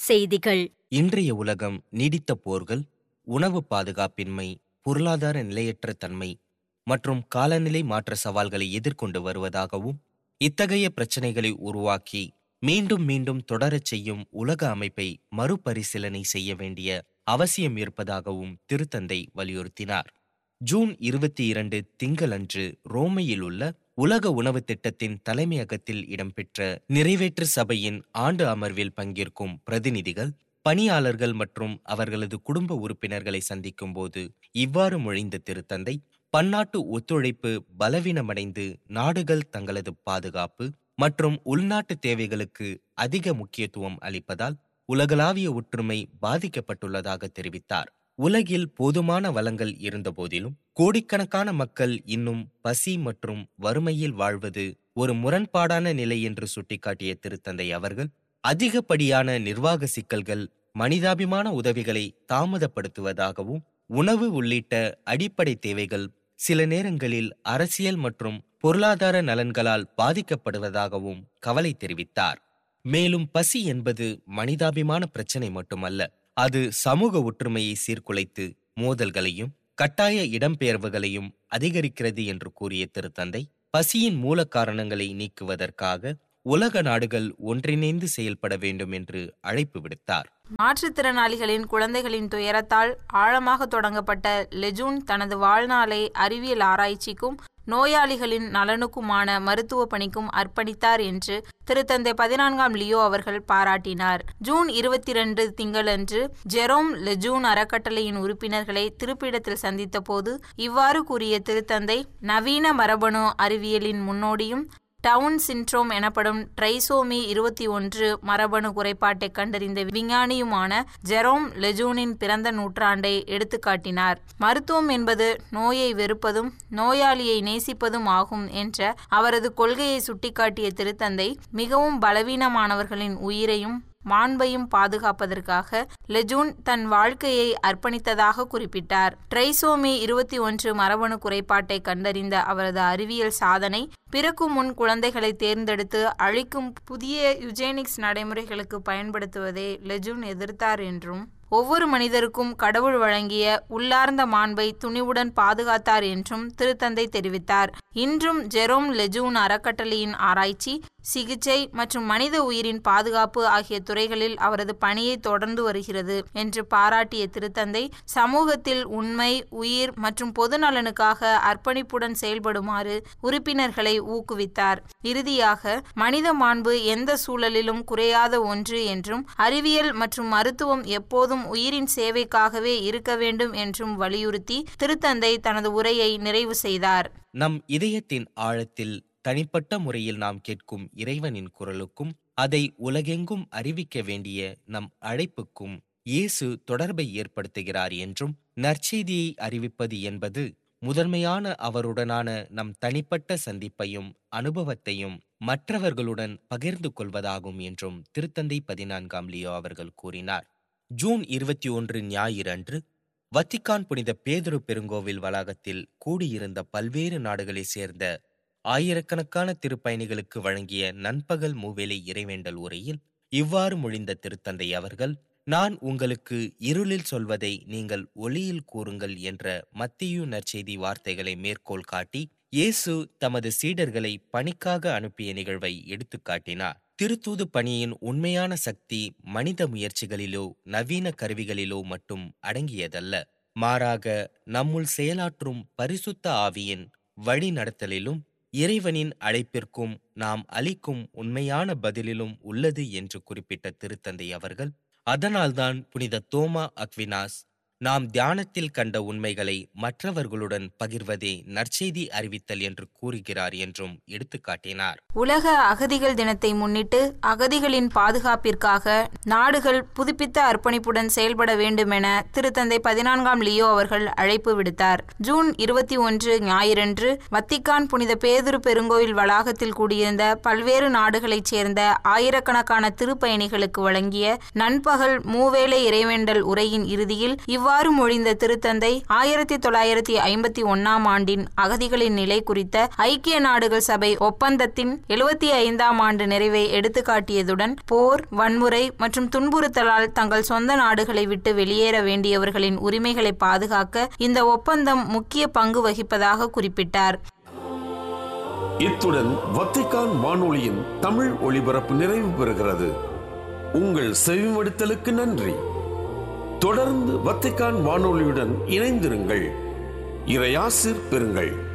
செய்திகள். இன்றைய உலகம் நீடித்த போர்கள், உணவு பாதுகாப்பின்மை, பொருளாதார நிலையற்ற தன்மை மற்றும் காலநிலை மாற்ற சவால்களை எதிர்கொண்டு வருவதாகவும், இத்தகைய பிரச்சனைகளை உருவாக்கி மீண்டும் மீண்டும் தொடரச் செய்யும் உலக அமைப்பை மறுபரிசீலனை செய்ய வேண்டிய அவசியம் இருப்பதாகவும் திருத்தந்தை வலியுறுத்தினார். ஜூன் 22 திங்களன்று ரோமையில் உள்ள உலக உணவு திட்டத்தின் தலைமையகத்தில் இடம்பெற்ற நிறைவேற்று சபையின் ஆண்டு அமர்வில் பங்கேற்கும் பிரதிநிதிகள், பணியாளர்கள் மற்றும் அவர்களது குடும்ப உறுப்பினர்களை சந்திக்கும் போது இவ்வாறு மொழிந்த திருத்தந்தை, பன்னாட்டு ஒத்துழைப்பு பலவீனமடைந்து நாடுகள் தங்களது பாதுகாப்பு மற்றும் உள்நாட்டு தேவைகளுக்கு அதிக முக்கியத்துவம் அளிப்பதால் உலகளாவிய ஒற்றுமை பாதிக்கப்பட்டுள்ளதாக தெரிவித்தார். உலகில் போதுமான வளங்கள் இருந்தபோதிலும் கோடிக்கணக்கான மக்கள் இன்னும் பசி மற்றும் வறுமையில் வாழ்வது ஒரு முரண்பாடான நிலை என்று சுட்டிக்காட்டிய திருத்தந்தை அவர்கள், அதிகப்படியான நிர்வாக சிக்கல்கள் மனிதாபிமான உதவிகளை தாமதப்படுத்துவதாகவும், உணவு உள்ளிட்ட அடிப்படை தேவைகள் சில நேரங்களில் அரசியல் மற்றும் பொருளாதார நலன்களால் பாதிக்கப்படுவதாகவும் கவலை தெரிவித்தார். மேலும் பசி என்பது மனிதாபிமான பிரச்சனை மட்டுமல்ல, அது சமூக ஒற்றுமையை சீர்குலைத்து மோதல்களையும் கட்டாய இடம்பெயர்வுகளையும் அதிகரிக்கிறது என்று கூறிய திருத்தந்தை, பசியின் மூல காரணங்களை நீக்குவதற்காக உலக நாடுகள் ஒன்றிணைந்து செயல்பட வேண்டும் என்று அழைப்பு விடுத்தார். மாற்றுத்திறனாளிகளின் குழந்தைகளின் துயரத்தால் ஆழமாக தொடங்கப்பட்ட லெஜூன் தனது வாழ்நாளை அறிவியல் ஆராய்ச்சிக்கும் நோயாளிகளின் நலனுக்குமான மருத்துவ பணிக்கும் அர்ப்பணித்தார் என்று திருத்தந்தை 14ஆம் லியோ அவர்கள் பாராட்டினார். ஜூன் 22 திங்களன்று ஜெரோம் லெஜூன் அறக்கட்டளையின் உறுப்பினர்களை திருப்பிடத்தில் சந்தித்த போது இவ்வாறு கூறிய திருத்தந்தை, நவீன மரபணு அறிவியலின் முன்னோடியும் டவுன் சிண்ட்ரோம் எனப்படும் ட்ரைசோமி 21 மரபணு குறைபாட்டை கண்டறிந்த விஞ்ஞானியுமான ஜெரோம் லெஜூனின் பிறந்த நூற்றாண்டை எடுத்துக்காட்டினார். மருத்துவம் என்பது நோயை வெறுப்பதும் நோயாளியை நேசிப்பதும் ஆகும் என்ற அவரது கொள்கையை சுட்டிக்காட்டிய திருத்தந்தை, மிகவும் பலவீனமானவர்களின் உயிரையும் மாண்பையும் பாதுகாப்பதற்காக லெஜூன் தன் வாழ்க்கையை அர்ப்பணித்ததாக குறிப்பிட்டார். ட்ரைசோமி 21 மரபணு குறைபாட்டை கண்டறிந்த அவரது அறிவியல் சாதனை, பிறக்கும் முன் குழந்தைகளை தேர்ந்தெடுத்து அழிக்கும் புதிய யுஜெனிக்ஸ் நடைமுறைகளுக்கு பயன்படுத்துவதை லெஜூன் எதிர்த்தார் என்றும், ஒவ்வொரு மனிதருக்கும் கடவுள் வழங்கிய உள்ளார்ந்த மாண்பை துணிவுடன் பாதுகாத்தார் என்றும் திருத்தந்தை தெரிவித்தார். இன்றும் ஜெரோம் லெஜூன் அறக்கட்டளையின் ஆராய்ச்சி, சிகிச்சை மற்றும் மனித உயிரின் பாதுகாப்பு ஆகிய துறைகளில் அவரது பணியை தொடர்ந்து வருகிறது என்று பாராட்டிய திருத்தந்தை, சமூகத்தில் உண்மை, உயிர் மற்றும் பொது நலனுக்காக அர்ப்பணிப்புடன் செயல்படுமாறு உறுப்பினர்களை ஊக்குவித்தார். இறுதியாக, மனித மாண்பு எந்த சூழலிலும் குறையாத ஒன்று என்றும், அறிவியல் மற்றும் மருத்துவம் எப்போதும் உயிரின் சேவைக்காகவே இருக்க வேண்டும் என்றும் வலியுறுத்தி திருத்தந்தை தனது உரையை நிறைவு செய்தார். நம் இதயத்தின் ஆழத்தில் தனிப்பட்ட முறையில் நாம் கேட்கும் இறைவனின் குரலுக்கும் அதை உலகெங்கும் அறிவிக்க வேண்டிய நம் அழைப்புக்கும் இயேசு தொடர்பை ஏற்படுத்துகிறார் என்றும், நற்செய்தியை அறிவிப்பது என்பது முதன்மையான அவருடனான நம் தனிப்பட்ட சந்திப்பையும் அனுபவத்தையும் மற்றவர்களுடன் பகிர்ந்து கொள்வதாகும் என்றும் திருத்தந்தை 14ஆம் லியோ அவர்கள் கூறினார். ஜூன் 21 ஞாயிறு அன்று வத்திக்கான் புனித பேதுரு பெருங்கோவில் வளாகத்தில் கூடியிருந்த பல்வேறு நாடுகளைச் சேர்ந்த ஆயிரக்கணக்கான திருப்பயணிகளுக்கு வழங்கிய நண்பகல் மூவேளை இறைவேண்டல் உரையில் இவ்வாறு மொழிந்த திருத்தந்தை அவர்கள், நான் உங்களுக்கு இருளில் சொல்வதை நீங்கள் ஒளியில் கூறுங்கள் என்ற மத்தேயு நற்செய்தி வார்த்தைகளை மேற்கோள் காட்டி இயேசு தமது சீடர்களை பணிக்காக அனுப்பிய நிகழ்வை எடுத்துக்காட்டினார். திருத்தூது பணியின் உண்மையான சக்தி மனித முயற்சிகளிலோ நவீன கருவிகளிலோ மட்டும் அடங்கியதல்ல, மாறாக நம்முள் செயலாற்றும் பரிசுத்த ஆவியின் வழி நடத்தலிலும் இறைவனின் அழைப்பிற்கும் நாம் அளிக்கும் உண்மையான பதிலிலும் உள்ளது என்று குறிப்பிட்ட திருத்தந்தை அவர்கள், அதனால்தான் புனித தோமா அக்வினாஸ், நாம் தியானத்தில் கண்ட உண்மைகளை மற்றவர்களுடன் பகிர்வதே நற்செய்தி அறிவித்தல் என்று கூறுகிறார் என்றும் எடுத்துக்காட்டினார். உலக அகதிகள் தினத்தை முன்னிட்டு அகதிகளின் பாதுகாப்பிற்காக நாடுகள் புதுப்பித்த அர்ப்பணிப்புடன் செயல்பட வேண்டும் என திருத்தந்தை 14ஆம் லியோ அவர்கள் அழைப்பு விடுத்தார். ஜூன் 21 ஞாயிறன்று வத்திக்கான் புனித பேதுரு பெருங்கோவில் வளாகத்தில் கூடியிருந்த பல்வேறு நாடுகளைச் சேர்ந்த ஆயிரக்கணக்கான திருப்பயணிகளுக்கு வழங்கிய நண்பகல் மூவேளை இறைவேண்டல் உரையின் இறுதியில் இவ்வாறு மொழிந்த திருத்தந்தை 1951 ஆண்டின் அகதிகளின் நிலை குறித்த ஐக்கிய நாடுகள் சபை ஒப்பந்தத்தின் 75ஆம் ஆண்டு நிறைவை எடுத்துக்காட்டியதுடன் போர், வன்முறை மற்றும் துன்புறுத்தலால் தங்கள் சொந்த நாடுகளை விட்டு வெளியேற வேண்டியவர்களின் உரிமைகளை பாதுகாக்க இந்த ஒப்பந்தம் முக்கிய பங்கு வகிப்பதாக குறிப்பிட்டார். இத்துடன் வத்திக்கான் வானொலியின் தமிழ் ஒளிபரப்பு நிறைவு பெறுகிறது. உங்கள் செவிமடுத்தலுக்கு நன்றி. தொடர்ந்து வத்திக்கான் வானொலியுடன் இணைந்திருங்கள். இறையாசிர் பெறுங்கள்.